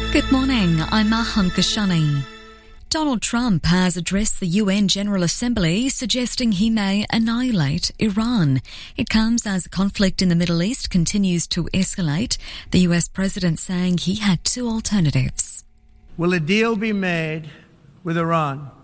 Good morning, I'm Mahan Kashani. Donald Trump has addressed the UN General Assembly suggesting he may annihilate Iran. It comes as the conflict in the Middle East continues to escalate, the US president saying he had two alternatives. Will a deal be made with Iran